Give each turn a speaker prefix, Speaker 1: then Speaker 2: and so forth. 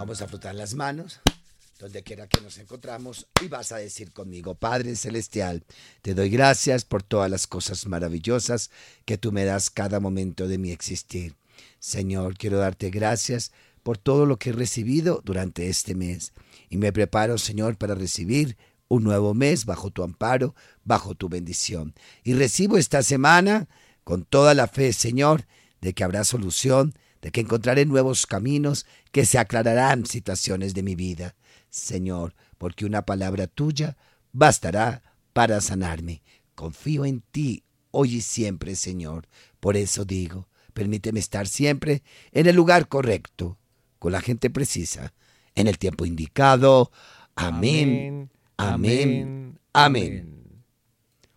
Speaker 1: Vamos a frotar las manos, donde quiera que nos encontramos, y vas a decir conmigo: Padre Celestial, te doy gracias por todas las cosas maravillosas que tú me das cada momento de mi existir. Señor, quiero darte gracias por todo lo que he recibido durante este mes. Y me preparo, Señor, para recibir un nuevo mes bajo tu amparo, bajo tu bendición. Y recibo esta semana con toda la fe, Señor, de que habrá solución, de que encontraré nuevos caminos, que se aclararán situaciones de mi vida, Señor, porque una palabra tuya bastará para sanarme. Confío en ti hoy y siempre, Señor. Por eso digo, permíteme estar siempre en el lugar correcto, con la gente precisa, en el tiempo indicado. Amén, amén, amén.